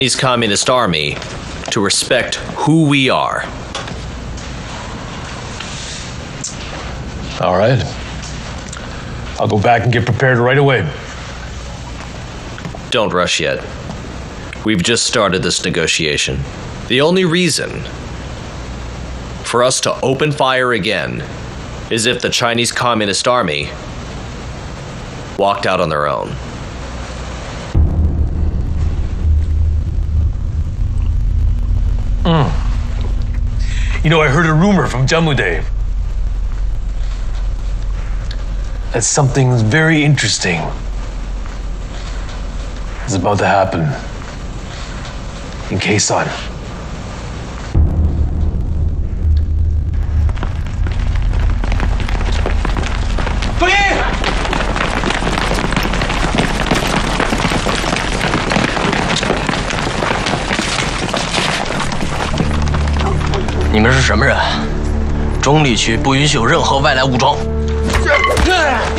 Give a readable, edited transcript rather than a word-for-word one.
Chinese Communist Army to respect who we are. All right. I'll go back and get prepared right away. Don't rush yet. We've just started this negotiation. The only reason for us to open fire again is if the Chinese Communist Army walked out on their own. You know, I heard a rumor from Jamude that something very interesting is about to happen in Quezon. 你们是什么人？中立区不允许有任何外来武装。